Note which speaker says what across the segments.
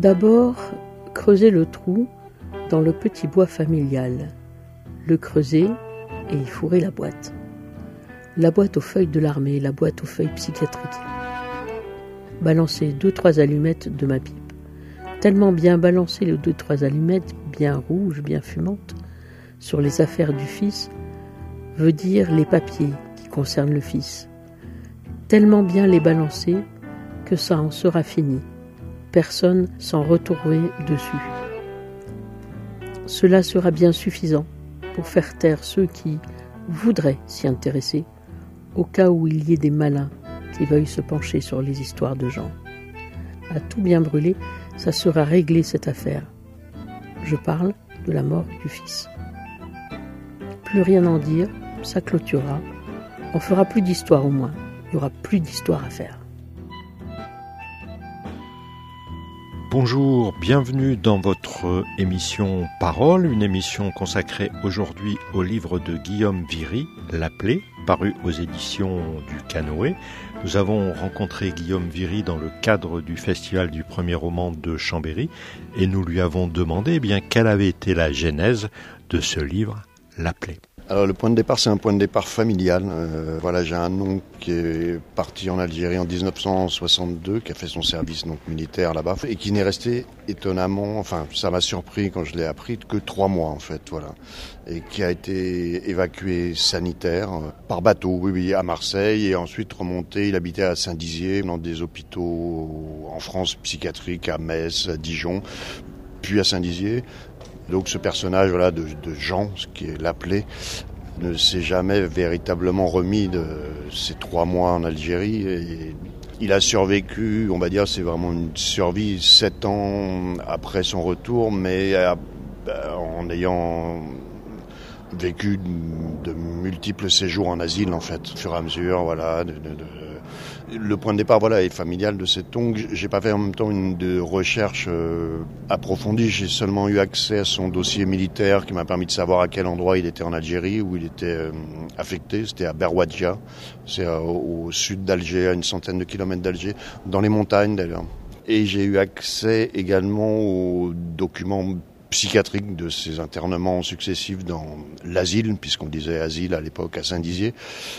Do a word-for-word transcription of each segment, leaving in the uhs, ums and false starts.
Speaker 1: D'abord, creuser le trou dans le petit bois familial. Le creuser et y fourrer la boîte. La boîte aux feuilles de l'armée, la boîte aux feuilles psychiatriques. Balancer deux, trois allumettes de ma pipe. Tellement bien balancer les deux, trois allumettes, bien rouges, bien fumantes, sur les affaires du fils, veut dire les papiers qui concernent le fils. Tellement bien les balancer que ça en sera fini. Personne s'en retrouver dessus. Cela sera bien suffisant pour faire taire ceux qui voudraient s'y intéresser, au cas où il y ait des malins qui veuillent se pencher sur les histoires de gens. À tout bien brûler, ça sera réglé cette affaire. Je parle de la mort du fils. Plus rien en dire, ça clôturera. On fera plus d'histoire au moins. Il n'y aura plus d'histoire à faire.
Speaker 2: Bonjour, bienvenue dans votre émission Parole, une émission consacrée aujourd'hui au livre de Guillaume Viry, L'Appelé, paru aux éditions du Canoë. Nous avons rencontré Guillaume Viry dans le cadre du Festival du premier roman de Chambéry et nous lui avons demandé eh bien, quelle avait été la genèse de ce livre, L'Appelé.
Speaker 3: Alors le point de départ, c'est un point de départ familial. Euh, voilà, j'ai un oncle qui est parti en Algérie en dix-neuf cent soixante-deux, qui a fait son service donc militaire là-bas et qui n'est resté étonnamment, enfin ça m'a surpris quand je l'ai appris, que trois mois en fait, voilà, et qui a été évacué sanitaire euh, par bateau, oui, oui, à Marseille et ensuite remonté. Il habitait à Saint-Dizier, dans des hôpitaux en France psychiatriques, à Metz, à Dijon, puis à Saint-Dizier. Donc ce personnage voilà, de, de Jean, ce qui est l'appelé, ne s'est jamais véritablement remis de ces trois mois en Algérie. Et il a survécu, on va dire, c'est vraiment une survie, sept ans après son retour, mais en ayant vécu de multiples séjours en asile, en fait, au fur et à mesure, voilà, de, de, de le point de départ, voilà, est familial de cet oncle. J'ai pas fait en même temps une de recherche euh, approfondie. J'ai seulement eu accès à son dossier militaire qui m'a permis de savoir à quel endroit il était en Algérie, où il était euh, affecté. C'était à Berwadja, c'est euh, au, au sud d'Alger, à une centaine de kilomètres d'Alger, dans les montagnes d'ailleurs. Et j'ai eu accès également aux documents psychiatriques de ses internements successifs dans l'asile, puisqu'on disait asile à l'époque à Saint-Dizier.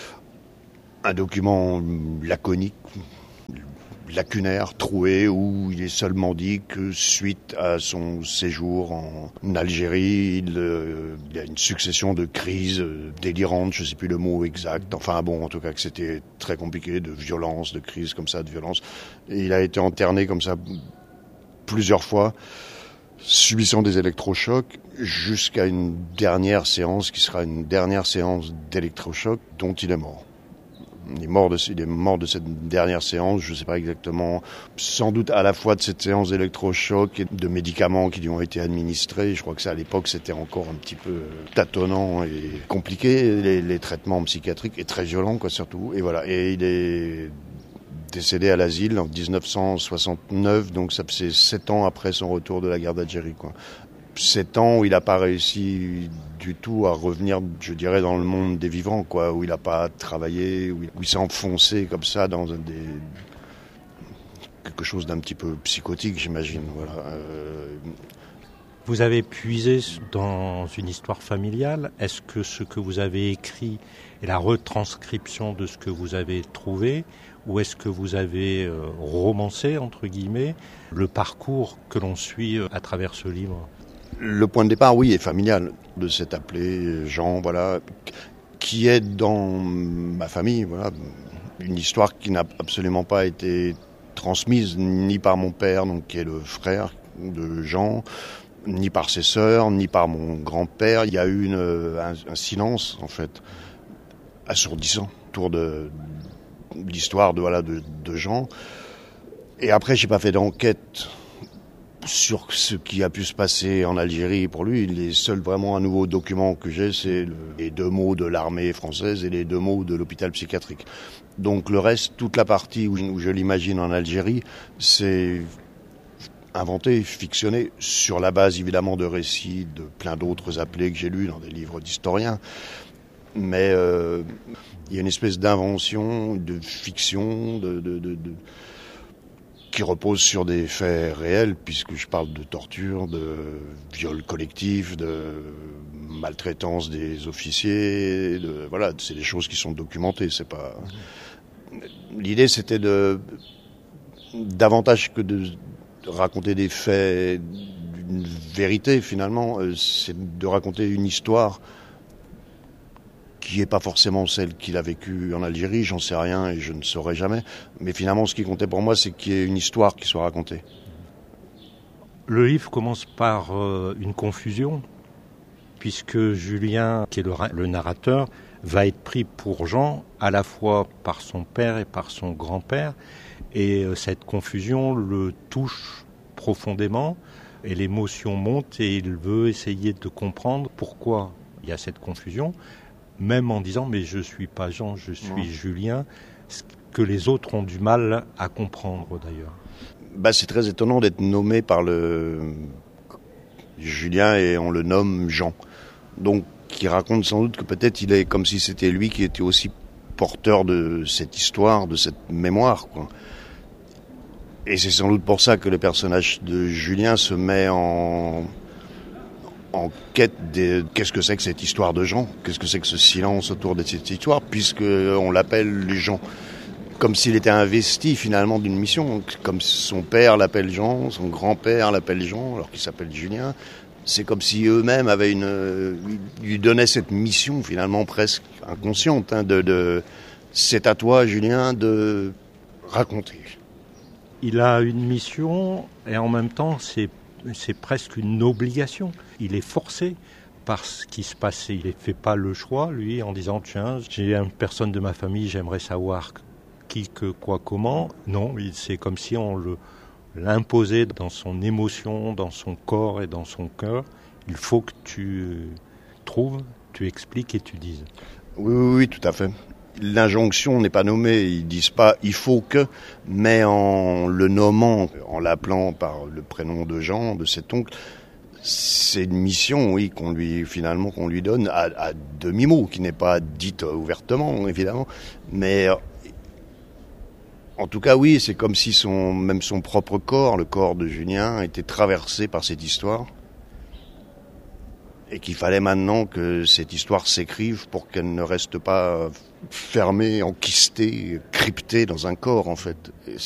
Speaker 3: Un document laconique, lacunaire, troué, où il est seulement dit que suite à son séjour en Algérie, il, euh, il y a une succession de crises délirantes, je ne sais plus le mot exact, enfin bon, en tout cas que c'était très compliqué, de violence, de crises comme ça, de violence. Et il a été interné comme ça plusieurs fois, subissant des électrochocs, jusqu'à une dernière séance, qui sera une dernière séance d'électrochoc dont il est mort. Il est mort de, il est mort de cette dernière séance, je ne sais pas exactement, sans doute à la fois de cette séance d'électrochoc et de médicaments qui lui ont été administrés. Je crois que ça, à l'époque, c'était encore un petit peu tâtonnant et compliqué, les, les traitements psychiatriques, et très violents, quoi, surtout. Et voilà. Et il est décédé à l'asile en dix-neuf cent soixante-neuf, donc ça c'est sept ans après son retour de la guerre d'Algérie, quoi. Sept ans où il n'a pas réussi du tout à revenir, je dirais, dans le monde des vivants, quoi, où il n'a pas travaillé, où il, où il s'est enfoncé comme ça dans des, quelque chose d'un petit peu psychotique, j'imagine. Voilà. Euh...
Speaker 2: Vous avez puisé dans une histoire familiale. Est-ce que ce que vous avez écrit est la retranscription de ce que vous avez trouvé, ou est-ce que vous avez euh, romancé, entre guillemets, le parcours que l'on suit à travers ce livre ?
Speaker 3: Le point de départ, oui, est familial, de cet appelé Jean, voilà, qui est dans ma famille, voilà, une histoire qui n'a absolument pas été transmise ni par mon père, donc qui est le frère de Jean, ni par ses sœurs, ni par mon grand-père. Il y a eu une, un, un silence, en fait, assourdissant autour de, de l'histoire de, voilà, de, de Jean. Et après, j'ai pas fait d'enquête sur ce qui a pu se passer en Algérie pour lui. Les seuls vraiment un nouveau document que j'ai, c'est le, les deux mots de l'armée française et les deux mots de l'hôpital psychiatrique. Donc le reste, toute la partie où je, où je l'imagine en Algérie, c'est inventé, fictionné, sur la base évidemment de récits de plein d'autres appelés que j'ai lus dans des livres d'historiens. Mais euh, il y a une espèce d'invention, de fiction, de... de, de, de qui repose sur des faits réels, puisque je parle de torture, de viol collectif, de maltraitance des officiers, de, voilà, c'est des choses qui sont documentées. C'est pas. L'idée, c'était de davantage que de raconter des faits, d'une vérité finalement, c'est de raconter une histoire qui n'est pas forcément celle qu'il a vécue en Algérie, j'en sais rien et je ne saurai jamais. Mais finalement, ce qui comptait pour moi, c'est qu'il y ait une histoire qui soit racontée.
Speaker 2: Le livre commence par euh, une confusion, puisque Julien, qui est le, le narrateur, va être pris pour Jean à la fois par son père et par son grand-père. Et euh, cette confusion le touche profondément, et l'émotion monte, et il veut essayer de comprendre pourquoi il y a cette confusion, même en disant « mais je ne suis pas Jean, je suis non. Julien », ce que les autres ont du mal à comprendre d'ailleurs.
Speaker 3: Bah, c'est très étonnant d'être nommé par le Julien et on le nomme Jean. Donc, qui raconte sans doute que peut-être il est comme si c'était lui qui était aussi porteur de cette histoire, de cette mémoire, quoi. Et c'est sans doute pour ça que le personnage de Julien se met en... en quête de qu'est-ce que c'est que cette histoire de Jean, qu'est-ce que c'est que ce silence autour de cette histoire, puisqu'on l'appelle Jean, comme s'il était investi finalement d'une mission, comme son père l'appelle Jean, son grand-père l'appelle Jean, alors qu'il s'appelle Julien. C'est comme si eux-mêmes avaient une, lui donnaient cette mission finalement presque inconsciente, hein, de, de c'est à toi Julien de raconter.
Speaker 2: Il a une mission et en même temps c'est c'est presque une obligation. Il est forcé par ce qui se passait. Il ne fait pas le choix, lui, en disant « Tiens, j'ai une personne de ma famille, j'aimerais savoir qui, que, quoi, comment ». Non, c'est comme si on le, l'imposait dans son émotion, dans son corps et dans son cœur. Il faut que tu trouves, tu expliques et tu dises.
Speaker 3: Oui, oui, oui, tout à fait. L'injonction n'est pas nommée, ils disent pas « il faut que », mais en le nommant, en l'appelant par le prénom de Jean, de cet oncle, c'est une mission, oui, qu'on lui, finalement, qu'on lui donne à, à demi-mot, qui n'est pas dite ouvertement, évidemment, mais en tout cas, oui, c'est comme si son, même son propre corps, le corps de Julien, était traversé par cette histoire. Et qu'il fallait maintenant que cette histoire s'écrive pour qu'elle ne reste pas fermée, enquistée, cryptée dans un corps, en fait. Et